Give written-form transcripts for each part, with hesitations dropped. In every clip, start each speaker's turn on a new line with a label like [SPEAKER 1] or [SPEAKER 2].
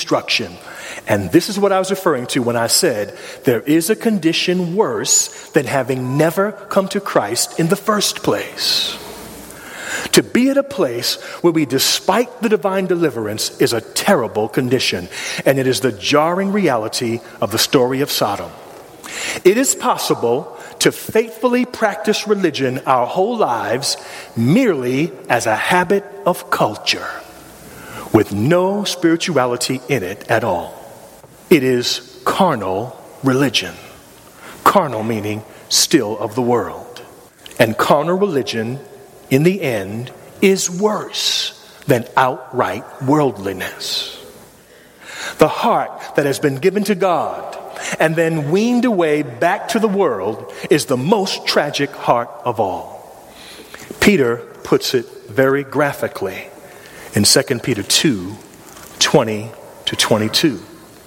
[SPEAKER 1] destruction. And this is what I was referring to when I said there is a condition worse than having never come to Christ in the first place. To be at a place where we, despite the divine deliverance, is a terrible condition. And it is the jarring reality of the story of Sodom. It is possible to faithfully practice religion our whole lives merely as a habit of culture, with no spirituality in it at all. It is carnal religion. Carnal meaning still of the world. And carnal religion, in the end, is worse than outright worldliness. The heart that has been given to God and then weaned away back to the world is the most tragic heart of all. Peter puts it very graphically in 2 Peter 2:20-22.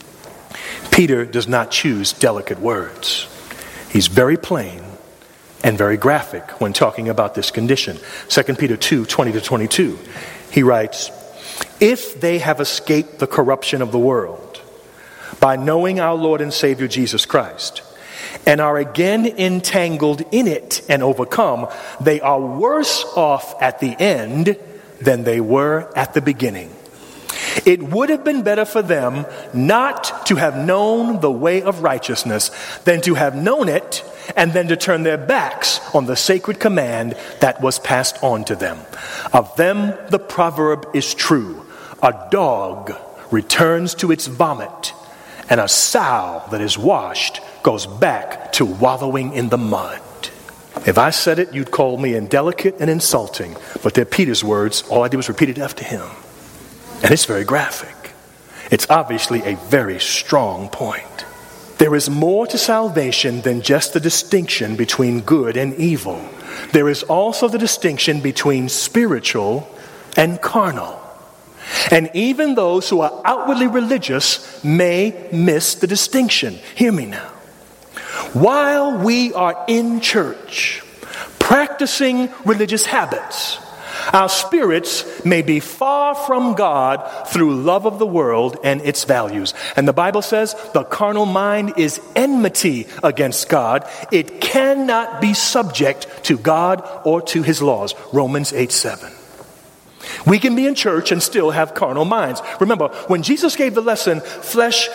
[SPEAKER 1] Peter does not choose delicate words. He's very plain and very graphic when talking about this condition. 2 Peter 2:20-22. He writes, "If they have escaped the corruption of the world by knowing our Lord and Savior Jesus Christ, and are again entangled in it and overcome, they are worse off at the end than they were at the beginning. It would have been better for them not to have known the way of righteousness than to have known it and then to turn their backs on the sacred command that was passed on to them. Of them the proverb is true, a dog returns to its vomit, and a sow that is washed goes back to wallowing in the mud." If I said it, you'd call me indelicate and insulting, but they're Peter's words. All I did was repeat it after him. And it's very graphic. It's obviously a very strong point. There is more to salvation than just the distinction between good and evil. There is also the distinction between spiritual and carnal. And even those who are outwardly religious may miss the distinction. Hear me now. While we are in church, practicing religious habits, our spirits may be far from God through love of the world and its values. And the Bible says the carnal mind is enmity against God. It cannot be subject to God or to his laws. Romans 8:7. We can be in church and still have carnal minds. Remember, when Jesus gave the lesson, flesh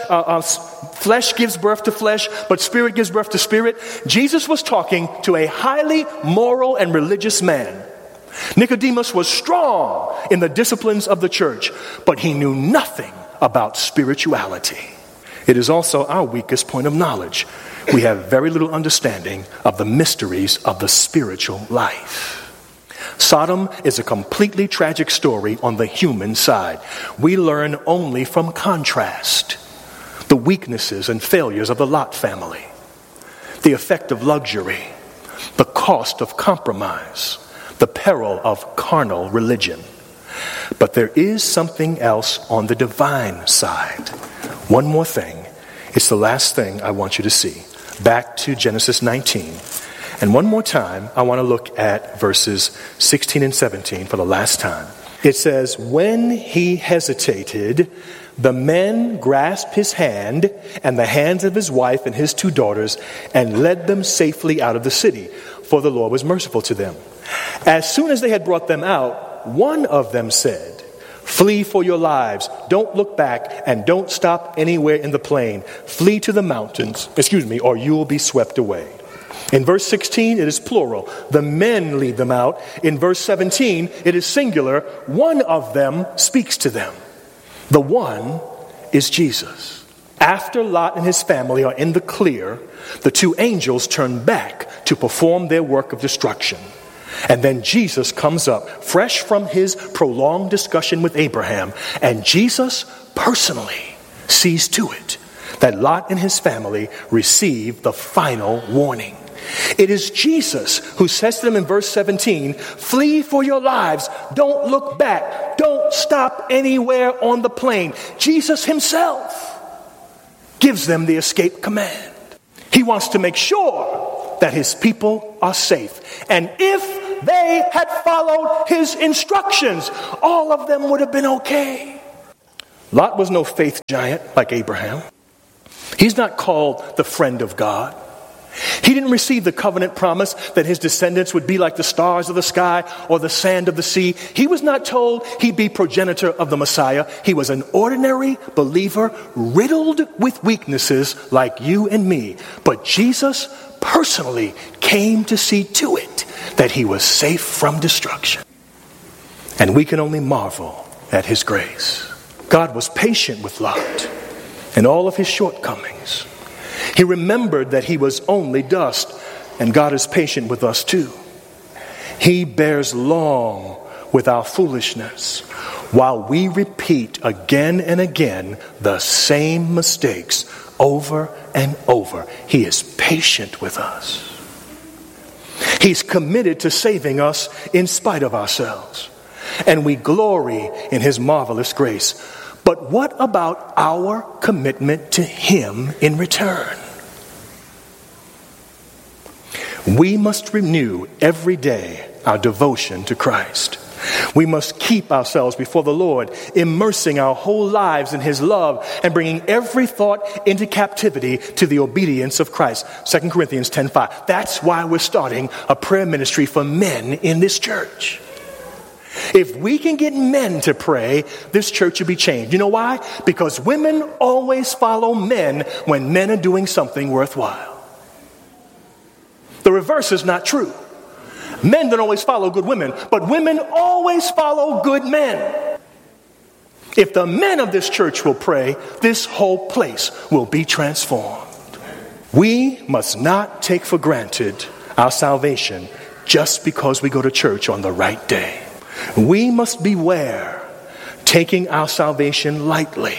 [SPEAKER 1] gives birth to flesh, but spirit gives birth to spirit, Jesus was talking to a highly moral and religious man. Nicodemus was strong in the disciplines of the church, but he knew nothing about spirituality. It is also our weakest point of knowledge. We have very little understanding of the mysteries of the spiritual life. Sodom is a completely tragic story on the human side. We learn only from contrast. The weaknesses and failures of the Lot family, the effect of luxury, the cost of compromise, the peril of carnal religion. But there is something else on the divine side. One more thing. It's the last thing I want you to see. Back to Genesis 19. And one more time, I want to look at verses 16 and 17 for the last time. It says, "When he hesitated, the men grasped his hand and the hands of his wife and his 2 daughters and led them safely out of the city, for the Lord was merciful to them. As soon as they had brought them out, one of them said, 'Flee for your lives. Don't look back and don't stop anywhere in the plain. Flee to the mountains, or you will be swept away.'" In verse 16, it is plural. The men lead them out. In verse 17, it is singular. One of them speaks to them. The one is Jesus. After Lot and his family are in the clear, the 2 angels turn back to perform their work of destruction. And then Jesus comes up, fresh from his prolonged discussion with Abraham, and Jesus personally sees to it that Lot and his family receive the final warning. It is Jesus who says to them in verse 17, "Flee for your lives. Don't look back. Don't stop anywhere on the plain." Jesus himself gives them the escape command. He wants to make sure that his people are safe. And if they had followed his instructions, all of them would have been okay. Lot was no faith giant like Abraham. He's not called the friend of God. He didn't receive the covenant promise that his descendants would be like the stars of the sky or the sand of the sea. He was not told he'd be progenitor of the Messiah. He was an ordinary believer riddled with weaknesses like you and me. But Jesus personally came to see to it that he was safe from destruction. And we can only marvel at his grace. God was patient with Lot and all of his shortcomings. He remembered that he was only dust, and God is patient with us too. He bears long with our foolishness while we repeat again and again the same mistakes over and over. He is patient with us. He's committed to saving us in spite of ourselves, and we glory in his marvelous grace. But what about our commitment to him in return? We must renew every day our devotion to Christ. We must keep ourselves before the Lord, immersing our whole lives in his love and bringing every thought into captivity to the obedience of Christ. 2 Corinthians 10:5. That's why we're starting a prayer ministry for men in this church. If we can get men to pray, this church will be changed. You know why? Because women always follow men when men are doing something worthwhile. The reverse is not true. Men don't always follow good women, but women always follow good men. If the men of this church will pray, this whole place will be transformed. We must not take for granted our salvation just because we go to church on the right day. We must beware taking our salvation lightly.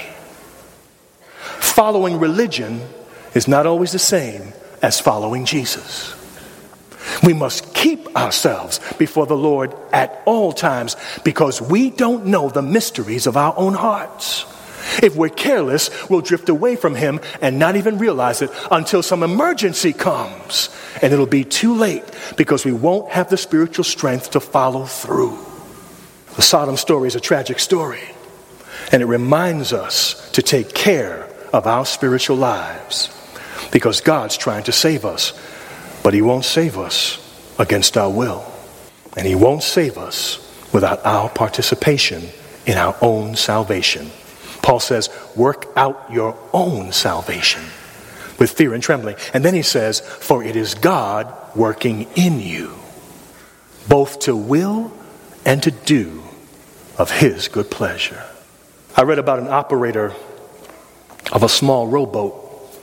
[SPEAKER 1] Following religion is not always the same as following Jesus. We must keep ourselves before the Lord at all times because we don't know the mysteries of our own hearts. If we're careless, we'll drift away from him and not even realize it until some emergency comes. And it'll be too late because we won't have the spiritual strength to follow through. The Sodom story is a tragic story, and it reminds us to take care of our spiritual lives because God's trying to save us, but he won't save us against our will, and he won't save us without our participation in our own salvation. Paul says, work out your own salvation with fear and trembling. And then he says, for it is God working in you, both to will and to do of his good pleasure. I read about an operator of a small rowboat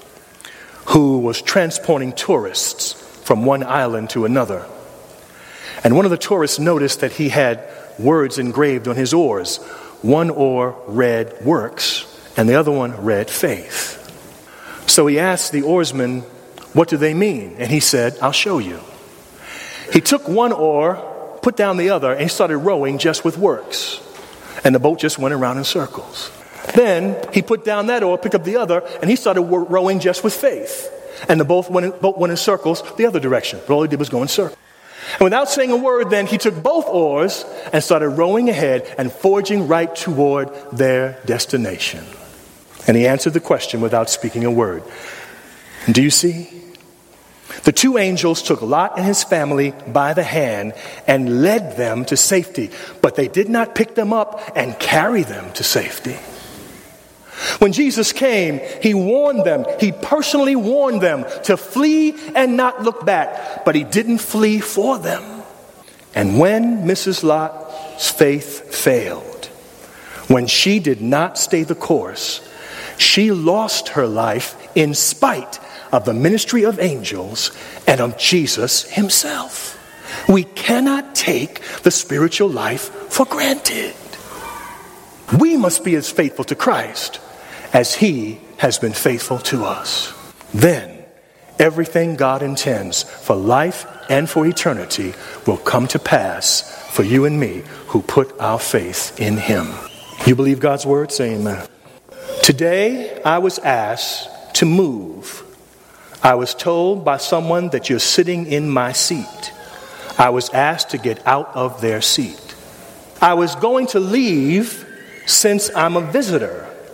[SPEAKER 1] who was transporting tourists from one island to another. And one of the tourists noticed that he had words engraved on his oars. One oar read works, and the other one read faith. So he asked the oarsman, what do they mean? And he said, I'll show you. He took one oar, put down the other, and he started rowing just with works. And the boat just went around in circles. Then he put down that oar, picked up the other, and he started rowing just with faith. And the boat went in circles the other direction. But all he did was go in circles. And without saying a word, then he took both oars and started rowing ahead and forging right toward their destination. And he answered the question without speaking a word. And do you see? The two angels took Lot and his family by the hand and led them to safety, but they did not pick them up and carry them to safety. When Jesus came, he warned them, he personally warned them to flee and not look back, but he didn't flee for them. And when Mrs. Lot's faith failed, when she did not stay the course, she lost her life in spite of the ministry of angels and of Jesus himself. We cannot take the spiritual life for granted. We must be as faithful to Christ as he has been faithful to us. Then everything God intends for life and for eternity will come to pass for you and me who put our faith in him. You believe God's word? Say amen. Today I was asked to move. I was told by someone that you're sitting in my seat. I was asked to get out of their seat. I was going to leave since I'm a visitor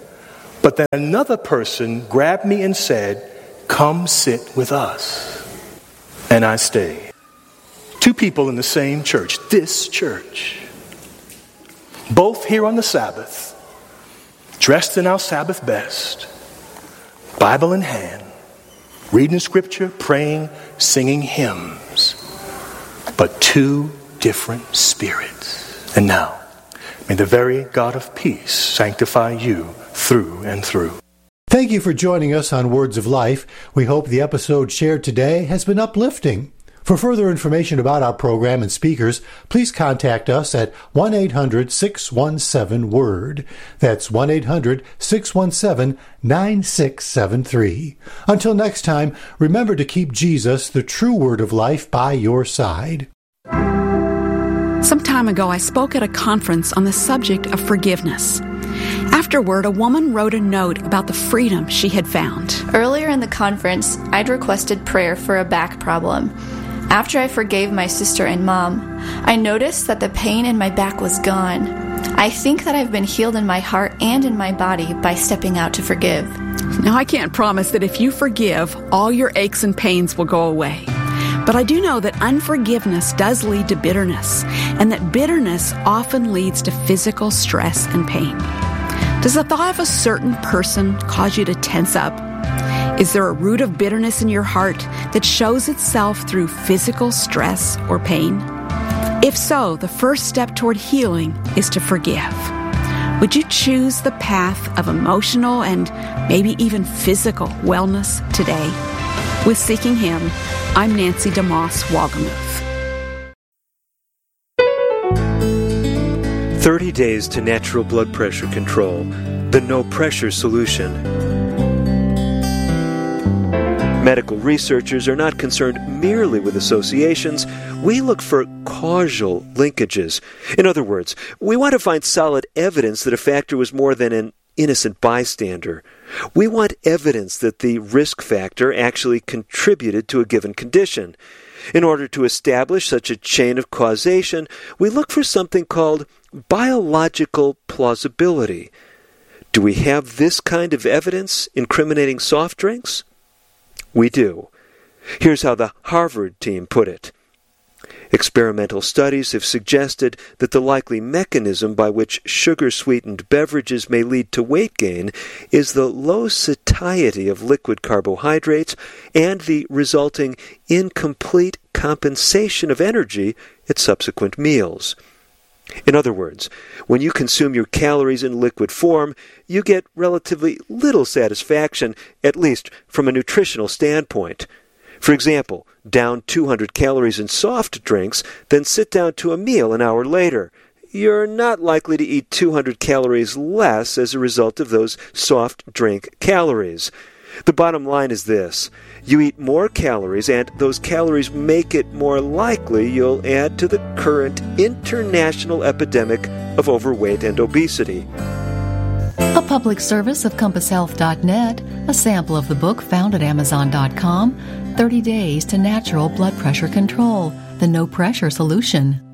[SPEAKER 1] But then another person grabbed me and said, "Come sit with us." And I stayed. Two people in the same church, this church, both here on the Sabbath, dressed in our Sabbath best, Bible in hand, reading scripture, praying, singing hymns, but two different spirits. And now, may the very God of peace sanctify you through and through.
[SPEAKER 2] Thank you for joining us on Words of Life. We hope the episode shared today has been uplifting. For further information about our program and speakers, please contact us at 1-800-617-WORD. That's 1-800-617-9673. Until next time, remember to keep Jesus, the true Word of life, by your side.
[SPEAKER 3] Some time ago, I spoke at a conference on the subject of forgiveness. Afterward, a woman wrote a note about the freedom she had found.
[SPEAKER 4] Earlier in the conference, I'd requested prayer for a back problem. After I forgave my sister and mom, I noticed that the pain in my back was gone. I think that I've been healed in my heart and in my body by stepping out to forgive.
[SPEAKER 3] Now, I can't promise that if you forgive, all your aches and pains will go away. But I do know that unforgiveness does lead to bitterness, and that bitterness often leads to physical stress and pain. Does the thought of a certain person cause you to tense up? Is there a root of bitterness in your heart that shows itself through physical stress or pain? If so, the first step toward healing is to forgive. Would you choose the path of emotional and maybe even physical wellness today? With Seeking Him, I'm Nancy DeMoss Wolgemuth.
[SPEAKER 5] 30 Days to Natural Blood Pressure Control, the No Pressure Solution. Medical researchers are not concerned merely with associations. We look for causal linkages. In other words, we want to find solid evidence that a factor was more than an innocent bystander. We want evidence that the risk factor actually contributed to a given condition. In order to establish such a chain of causation, we look for something called biological plausibility. Do we have this kind of evidence incriminating soft drinks? We do. Here's how the Harvard team put it. Experimental studies have suggested that the likely mechanism by which sugar-sweetened beverages may lead to weight gain is the low satiety of liquid carbohydrates and the resulting incomplete compensation of energy at subsequent meals. In other words, when you consume your calories in liquid form, you get relatively little satisfaction, at least from a nutritional standpoint. For example, down 200 calories in soft drinks, then sit down to a meal an hour later. You're not likely to eat 200 calories less as a result of those soft drink calories. The bottom line is this. You eat more calories, and those calories make it more likely you'll add to the current international epidemic of overweight and obesity.
[SPEAKER 6] A public service of CompassHealth.net, a sample of the book found at Amazon.com, 30 Days to Natural Blood Pressure Control, the No Pressure Solution.